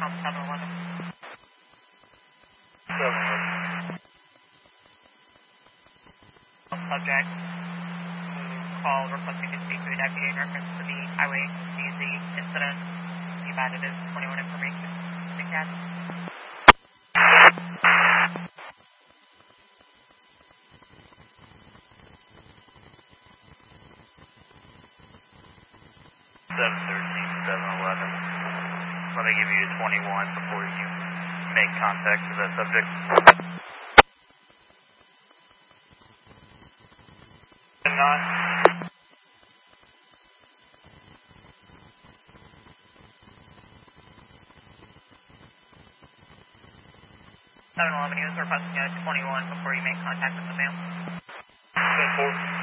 Help 711. 711. Subject call requesting to speak to a deputy in reference to the highway DZ incident. The bandit is 21 information. The cat. 711. Let me give you a 21 before you make contact with that subject. 9. 711 is requesting a 21 before you make contact with the male. 10-4.